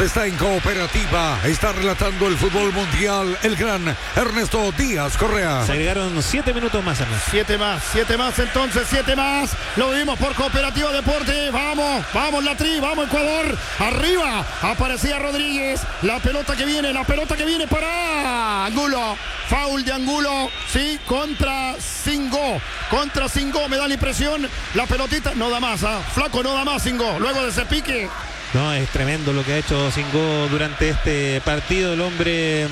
está en Cooperativa. Está relatando el fútbol mundial el gran Ernesto Díaz Correa. Se agregaron 7 minutos más, Ernesto. 7 más, entonces 7 más. Lo vimos por Cooperativa Deporte. Vamos la tri, vamos Ecuador. Arriba aparecía Rodríguez. La pelota que viene para Angulo. Foul de Angulo, sí, contra Singo, me da la impresión. La pelotita no da más, flaco, no da más Singo, luego de ese pique. No, es tremendo lo que ha hecho Singo durante este partido. El hombre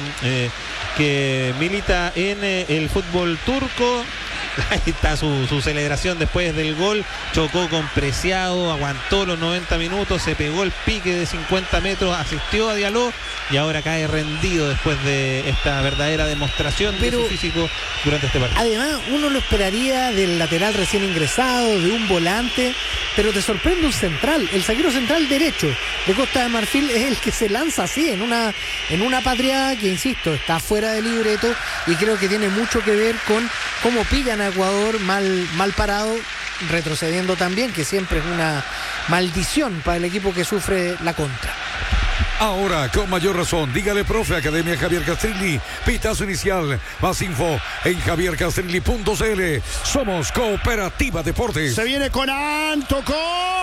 que milita en el fútbol turco. Ahí está su celebración después del gol. Chocó con Preciado, aguantó los 90 minutos, se pegó el pique de 50 metros, asistió a Diallo y ahora cae rendido después de esta verdadera demostración de su físico durante este partido. Además, uno lo esperaría del lateral recién ingresado, de un volante, pero te sorprende un central. El zaguero central derecho de Costa de Marfil es el que se lanza así en una patria que, insisto, está fuera de libreto y creo que tiene mucho que ver con cómo pillan a Ecuador mal parado, retrocediendo también, que siempre es una maldición para el equipo que sufre la contra. Ahora, con mayor razón, dígale profe, Academia Javier Castrilli, pitazo inicial, más info en javiercastrilli.cl. Somos Cooperativa Deportes. Se viene con tocó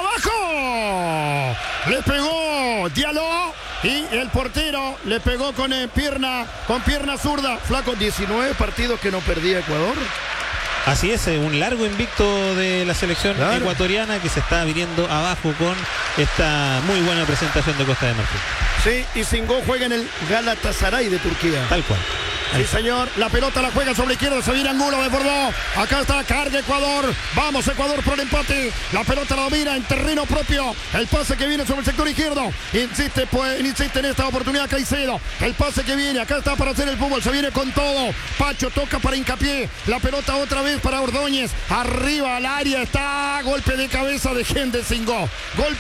bajo, le pegó Diallo y el portero le pegó con pierna zurda. Flaco, 19 partidos que no perdía Ecuador. Así es, un largo invicto de la selección ecuatoriana que se está viniendo abajo con esta muy buena presentación de Costa de Marfil. Sí, y Singo juega en el Galatasaray de Turquía. Tal cual. Sí, señor, la pelota la juega sobre la izquierda, se viene Angulo, desbordó, acá está, carga Ecuador, vamos Ecuador por el empate, la pelota la domina en terreno propio, el pase que viene sobre el sector izquierdo, insiste en esta oportunidad Caicedo, el pase que viene, acá está para hacer el fútbol, se viene con todo, Pacho toca para Hincapié, la pelota otra vez para Ordóñez, arriba al área está, golpe de cabeza de Singo,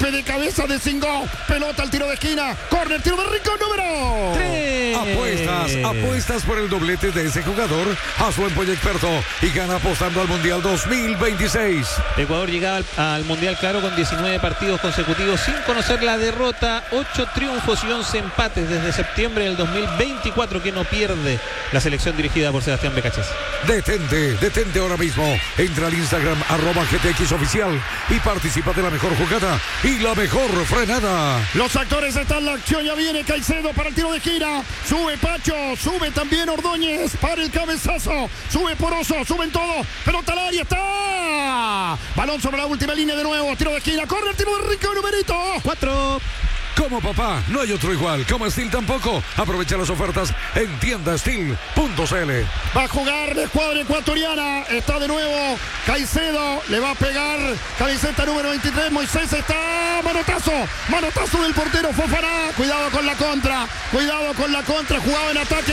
pelota al tiro de esquina, córner, tiro de Rincón, número 3. Apuestas por el doblete de ese jugador, a su empolle experto y gana apostando al Mundial 2026. Ecuador llegaba al Mundial, claro, con 19 partidos consecutivos sin conocer la derrota, 8 triunfos y 11 empates desde septiembre del 2024 que no pierde la selección dirigida por Sebastián Becachés. Detente ahora mismo, entra al Instagram @GTX oficial y participa de la mejor jugada y la mejor frenada. Los actores están en la acción, ya viene Caicedo para el tiro de esquina, sube Pacho, sube también Ordóñez para el cabezazo, sube Poroso, suben todos, pelota al área, está balón sobre la última línea de nuevo, tiro de esquina, corre el tiro de Rico, numerito 4. Como papá, no hay otro igual. Como Steel tampoco. Aprovecha las ofertas en tiendasteel.cl. Va a jugar la escuadra ecuatoriana. Está de nuevo Caicedo. Le va a pegar camiseta número 23. Moisés está. Manotazo del portero Fofana. Cuidado con la contra. Jugado en ataque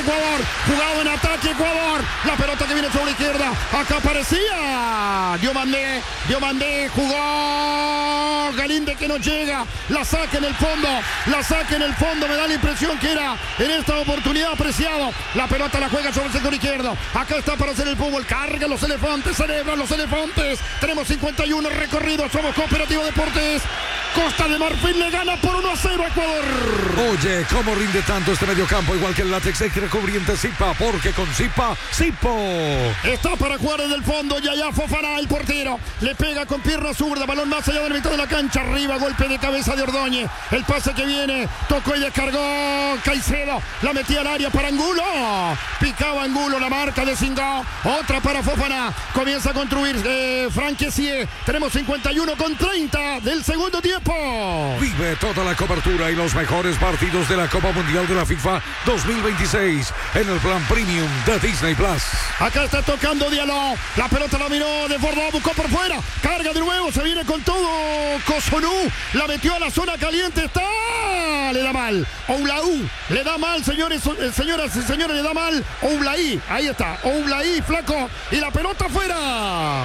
Ecuador. La pelota que viene sobre la izquierda. Acá aparecía Diomandé. Jugó Galíndez que no llega. La saca en el fondo. Me da la impresión que era en esta oportunidad apreciado. La pelota la juega sobre el sector izquierdo. Acá está para hacer el fútbol. Cargan los elefantes, celebran los elefantes. Tenemos 51 recorridos. Somos Cooperativa Deportes. Costa de Marfil le gana por 1-0 a Ecuador. Oye, ¿cómo rinde tanto este mediocampo? Igual que el látex extra cubriente Zipa, porque con Zipa, Zipo. Está para jugar desde el fondo. Ya Fofana, el portero. Le pega con pierna zurda. Balón más allá de la mitad de la cancha. Arriba, golpe de cabeza de Ordóñez. El pase que viene. Tocó y descargó Caicedo. La metía al área para Angulo. Picaba Angulo, la marca de Singo. Otra para Fofana. Comienza a construir Frank Kessie. Tenemos 51:30 del segundo tiempo. Vive toda la cobertura y los mejores partidos de la Copa Mundial de la FIFA 2026 en el plan premium de Disney Plus. Acá está tocando Diallo. La pelota la miró, desbordó, buscó por fuera. Carga de nuevo, se viene con todo Cossonú. La metió a la zona caliente. Está. Le da mal. Oulaí. Le da mal, señores y señores, le da mal. Oulaí. Ahí está. Oulaí, flaco. Y la pelota afuera.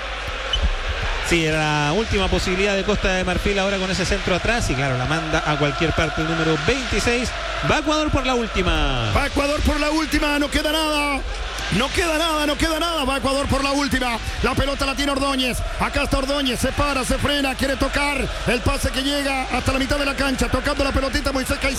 Sí, era la última posibilidad de Costa de Marfil ahora con ese centro atrás y claro, la manda a cualquier parte el número 26. Va Ecuador por la última. No queda nada. Va Ecuador por la última. La pelota la tiene Ordóñez. Acá está Ordóñez. Se para, se frena, quiere tocar. El pase que llega hasta la mitad de la cancha. Tocando la pelotita Moisés Caicedo.